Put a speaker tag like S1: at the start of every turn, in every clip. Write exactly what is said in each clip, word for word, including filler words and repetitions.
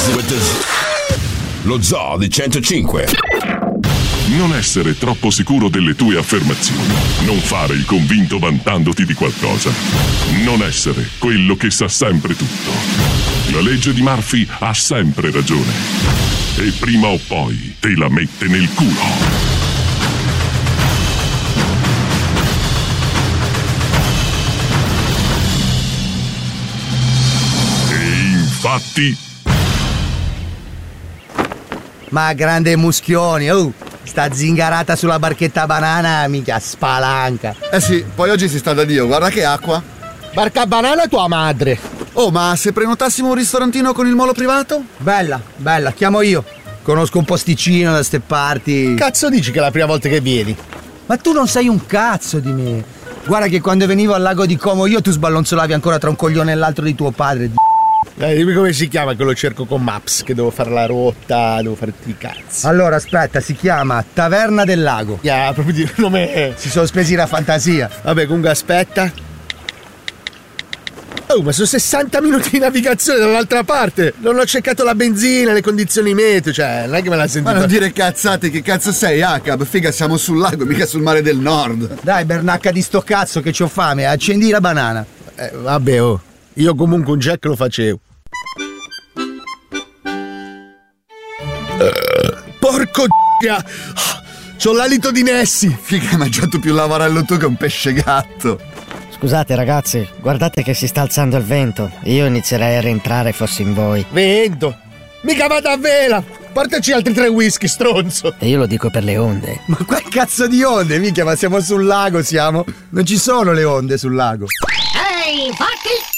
S1: Lo Zoo di centocinque.
S2: Non essere troppo sicuro delle tue affermazioni. Non fare il convinto vantandoti di qualcosa. Non essere quello che sa sempre tutto. La legge di Murphy ha sempre ragione. E prima o poi te la mette nel culo. Infatti.
S3: Ma grande muschioni, oh, sta zingarata sulla barchetta banana, mica spalanca.
S4: Eh sì, poi oggi si sta da Dio, guarda che acqua.
S3: Barca banana tua madre.
S4: Oh, ma se prenotassimo un ristorantino con il molo privato?
S3: Bella, bella, chiamo io. Conosco un posticino da ste parti.
S5: Cazzo dici che è la prima volta che vieni?
S3: Ma tu non sai un cazzo di me. Guarda che quando venivo al lago di Como io tu sballonzolavi ancora tra un coglione e l'altro di tuo padre.
S5: Eh, dimmi come si chiama, che lo cerco con Maps, che devo fare la rotta, devo fare tutti i cazzi.
S3: Allora aspetta, si chiama Taverna del Lago.
S5: Yeah, proprio di nome.
S3: Si sono spesi la fantasia.
S5: Vabbè, comunque aspetta. Oh, ma sono sessanta minuti di navigazione dall'altra parte. Non ho cercato la benzina, le condizioni meteo, cioè, non è che me la sentito.
S4: Ma non dire cazzate, che cazzo sei, Acab? Figa, siamo sul lago, mica sul mare del nord.
S3: Dai, Bernacca di sto cazzo che c'ho fame, accendi la banana.
S5: Eh, vabbè, oh. Io comunque un jack lo facevo. Porco d***a! C'ho l'alito di Nessi!
S4: Figa, hai mangiato più lavarello tu che un pesce gatto.
S6: Scusate ragazzi, guardate che si sta alzando il vento. Io inizierei a rientrare fossi in voi.
S5: Vento? Mica vado a vela! Portaci altri tre whisky, stronzo!
S6: E io lo dico per le onde.
S3: Ma quel cazzo di onde, mica, ma siamo sul lago, siamo? Non ci sono le onde sul lago.
S7: Ehi, infatti!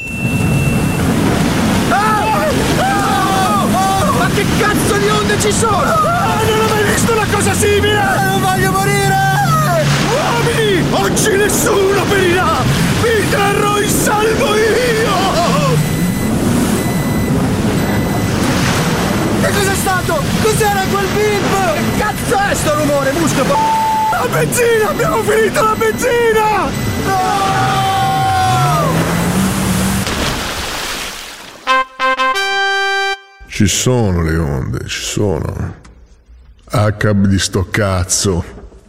S3: Ma che cazzo di onde ci sono?
S5: Ah, non ho mai visto una cosa simile!
S3: Non voglio morire!
S5: Uomini! Oggi nessuno perirà! Vi terrò in salvo io!
S3: Che cos'è stato? Cos'era quel bip? Che cazzo è sto rumore, musco?
S5: La benzina! Abbiamo finito la benzina!
S3: No!
S8: Ci sono le onde, ci sono. Acab di sto cazzo.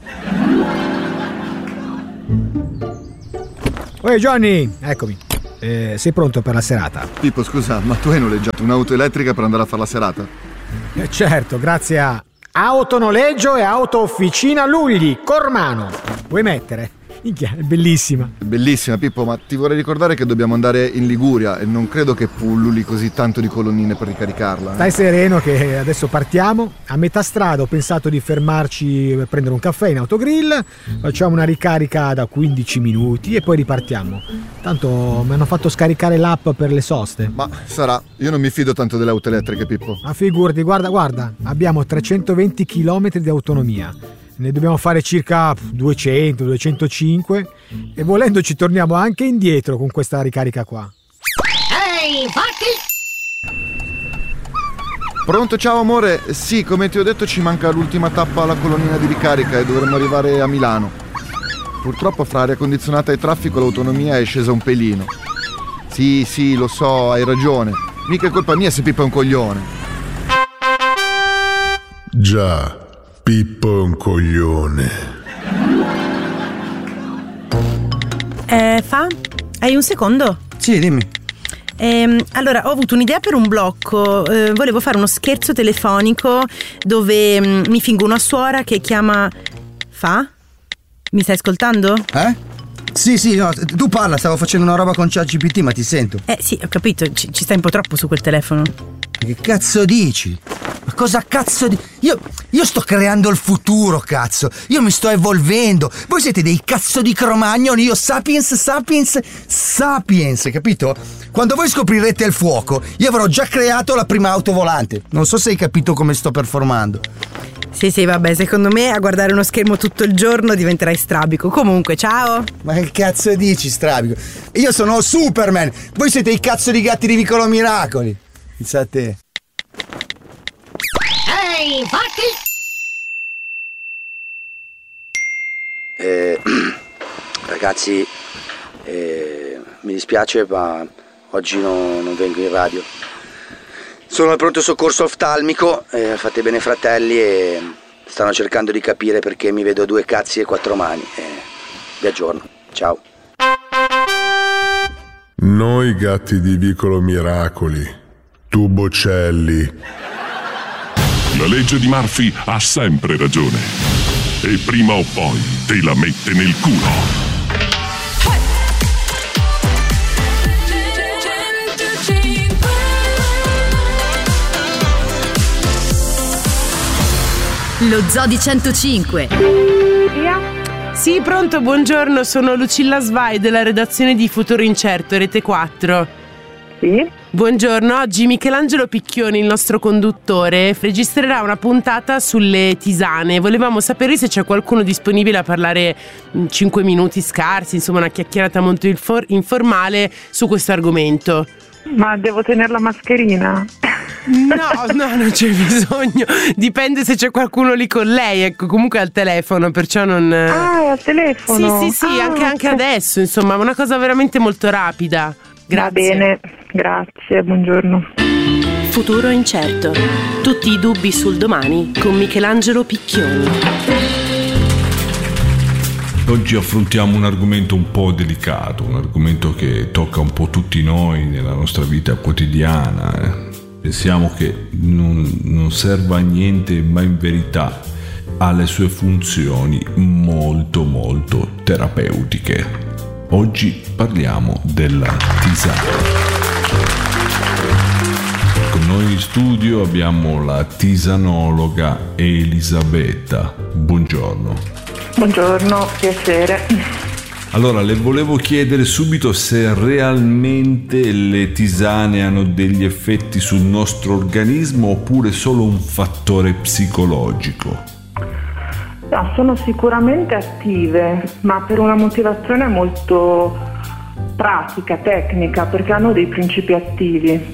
S9: Oi Johnny, eccomi. Eh, sei pronto per la serata?
S4: Pippo, scusa, ma tu hai noleggiato un'auto elettrica per andare a fare la serata?
S9: Eh, certo, grazie a Autonoleggio e Auto Officina Lugli, Cormano. Vuoi mettere? Minchia, è bellissima.
S4: È bellissima, Pippo, ma ti vorrei ricordare che dobbiamo andare in Liguria e non credo che pulluli così tanto di colonnine per ricaricarla.
S9: Stai sereno che adesso partiamo. A metà strada ho pensato di fermarci per prendere un caffè in autogrill. Facciamo una ricarica da quindici minuti e poi ripartiamo. Tanto mi hanno fatto scaricare l'app per le soste.
S4: Ma sarà, io non mi fido tanto delle auto elettriche, Pippo.
S9: Ma figurati, guarda, guarda, abbiamo trecentoventi chilometri di autonomia. Ne dobbiamo fare circa duecento duecentocinque e volendo ci torniamo anche indietro con questa ricarica qua.
S7: Ehi, infatti!
S4: Pronto, ciao amore. Sì, come ti ho detto ci manca l'ultima tappa alla colonnina di ricarica e dovremmo arrivare a Milano. Purtroppo fra aria condizionata e traffico l'autonomia è scesa un pelino. Sì, sì, lo so, hai ragione. Mica è colpa mia se Pippo è un coglione.
S8: Già, Pippo è un coglione.
S10: Eh, fa? Hai un secondo?
S3: Sì, dimmi.
S10: Ehm, allora, ho avuto un'idea per un blocco. Eh, volevo fare uno scherzo telefonico dove mm, mi fingo una suora che chiama... Fa? Mi stai ascoltando?
S3: Eh? Sì, sì, no, tu parla, stavo facendo una roba con ChatGPT, ma ti sento.
S10: Eh sì, ho capito, ci, ci stai un po' troppo su quel telefono.
S3: Che cazzo dici? Ma cosa cazzo di... Io, io sto creando il futuro, cazzo. Io mi sto evolvendo. Voi siete dei cazzo di cromagnoni. Io sapiens, sapiens, sapiens, capito? Quando voi scoprirete il fuoco, io avrò già creato la prima auto volante. Non so se hai capito come sto performando.
S10: Sì, sì, vabbè, secondo me a guardare uno schermo tutto il giorno diventerai strabico. Comunque, ciao.
S3: Ma che cazzo dici, strabico? Io sono Superman. Voi siete i cazzo di gatti di Vicolo Miracoli. Pensa a te.
S7: Ehi, infatti!
S11: Eh, ragazzi, eh, mi dispiace ma oggi no, non vengo in radio. Sono al pronto soccorso oftalmico, eh, fate bene fratelli, e stanno cercando di capire perché mi vedo due cazzi e quattro mani. Eh, vi aggiorno, ciao.
S8: Noi gatti di Vicolo Miracoli, tu Bocelli.
S2: La legge di Murphy ha sempre ragione. E prima o poi te la mette nel culo.
S12: Lo Zoo di centocinque.
S10: Sì, pronto, buongiorno, sono Lucilla Svai della redazione di Futuro Incerto, Rete quattro.
S13: Sì.
S10: Buongiorno, oggi Michelangelo Picchioni, il nostro conduttore, registrerà una puntata sulle tisane. Volevamo sapere se c'è qualcuno disponibile a parlare in cinque minuti scarsi, insomma una chiacchierata molto infor- informale su questo argomento.
S13: Ma devo tenere la mascherina?
S10: No, no, non c'è bisogno. Dipende se c'è qualcuno lì con lei. Ecco, comunque al telefono, perciò non.
S13: Ah, è al telefono?
S10: Sì, sì, sì,
S13: ah,
S10: anche, anche adesso, insomma, una cosa veramente molto rapida. Grazie.
S13: Va bene, grazie, buongiorno.
S12: Futuro Incerto. Tutti i dubbi sul domani con Michelangelo Picchioni.
S14: Oggi affrontiamo un argomento un po' delicato, un argomento che tocca un po' tutti noi nella nostra vita quotidiana. Eh. Pensiamo che non, non serva a niente, ma in verità ha le sue funzioni molto molto terapeutiche. Oggi parliamo della tisana. Con noi in studio abbiamo la tisanologa Elisabetta. Buongiorno.
S13: Buongiorno, piacere.
S14: Allora, le volevo chiedere subito se realmente le tisane hanno degli effetti sul nostro organismo oppure solo un fattore psicologico.
S13: No, sono sicuramente attive, ma per una motivazione molto pratica, tecnica, perché hanno dei principi attivi.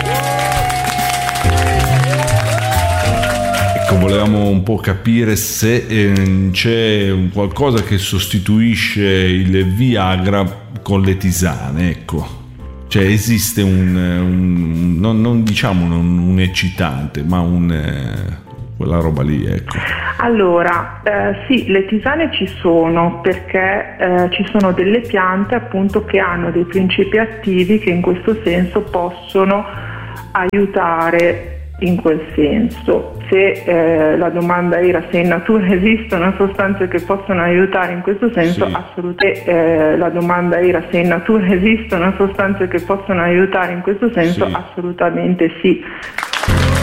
S14: Volevamo un po' capire se eh, c'è un qualcosa che sostituisce il Viagra con le tisane, ecco. Cioè esiste un, un non, non diciamo un, un eccitante, ma un eh, quella roba lì, ecco.
S13: Allora, eh, sì, le tisane ci sono perché eh, ci sono delle piante appunto che hanno dei principi attivi che in questo senso possono aiutare in quel senso. Se eh, la domanda era se in natura esistono sostanze che possono aiutare in questo senso, sì. Assolutamente. Eh, la domanda era se in natura esistono sostanze che possono aiutare in questo senso, sì. Assolutamente sì.